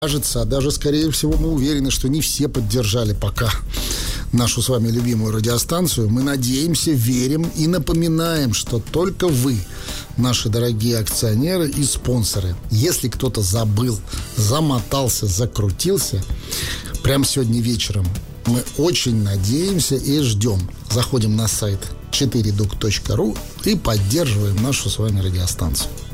кажется, а даже, скорее всего, мы уверены, что не все поддержали пока нашу с вами любимую радиостанцию. Мы надеемся, верим и напоминаем, что только вы, наши дорогие акционеры и спонсоры. Если кто-то забыл, замотался, закрутился, прямо сегодня вечером мы очень надеемся и ждем. Заходим на сайт 4duк.ru и поддерживаем нашу с вами радиостанцию.